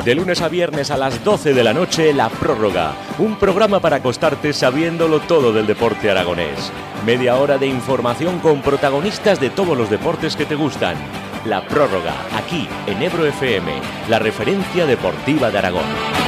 De lunes a viernes a las 12 de la noche, La Prórroga. Un programa para acostarte sabiéndolo todo del deporte aragonés. Media hora de información con protagonistas de todos los deportes que te gustan. La Prórroga, aquí en Ebro FM, la referencia deportiva de Aragón.